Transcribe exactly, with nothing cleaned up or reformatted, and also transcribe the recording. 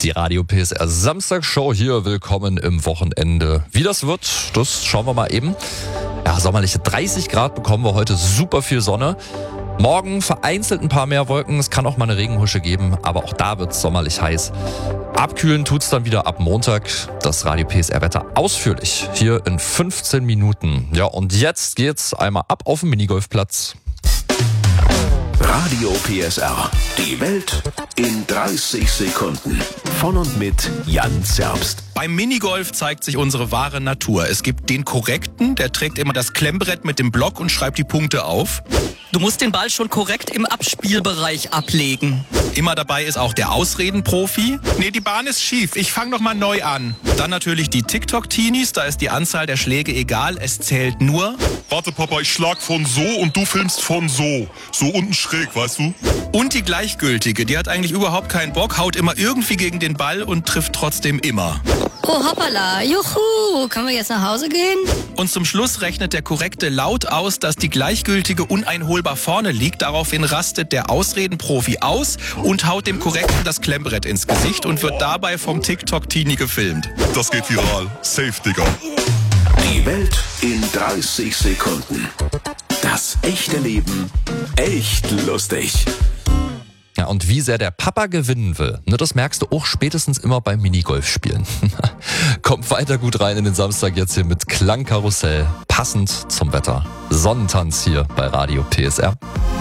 Die Radio P S R Samstagsshow hier, willkommen im Wochenende. Wie das wird, das schauen wir mal eben. Ja, sommerliche dreißig Grad bekommen wir heute, super viel Sonne. Morgen vereinzelt ein paar mehr Wolken, es kann auch mal eine Regenhusche geben, aber auch da wird es sommerlich heiß. Abkühlen tut's dann wieder ab Montag. Das Radio P S R Wetter ausführlich hier in fünfzehn Minuten. Ja, und jetzt geht's einmal ab auf den Minigolfplatz. Radio P S R. Die Welt in dreißig Sekunden. Von und mit Jan Zerbst. Beim Minigolf zeigt sich unsere wahre Natur. Es gibt den Korrekten, der trägt immer das Klemmbrett mit dem Block und schreibt die Punkte auf. Du musst den Ball schon korrekt im Abspielbereich ablegen. Immer dabei ist auch der Ausredenprofi. Nee, die Bahn ist schief, ich fang noch mal neu an. Dann natürlich die TikTok-Teenies, da ist die Anzahl der Schläge egal, es zählt nur. Warte Papa, ich schlag von so und du filmst von so. So unten schräg, weißt du? Und die Gleichgültige, die hat eigentlich überhaupt keinen Bock, haut immer irgendwie gegen den Ball und trifft trotzdem immer. Oh hoppala, juhu, können wir jetzt nach Hause gehen? Und zum Schluss rechnet der Korrekte laut aus, dass die Gleichgültige uneinholbar vorne liegt. Daraufhin rastet der Ausredenprofi aus und haut dem Korrekten das Klemmbrett ins Gesicht und wird dabei vom TikTok-Teenie gefilmt. Das geht viral. Safe, Digga. Die Welt in dreißig Sekunden. Das echte Leben echt lustig. Ja, und wie sehr der Papa gewinnen will, ne, das merkst du auch spätestens immer beim Minigolfspielen. Kommt weiter gut rein in den Samstag jetzt hier mit Klangkarussell, passend zum Wetter. Sonnentanz hier bei Radio P S R.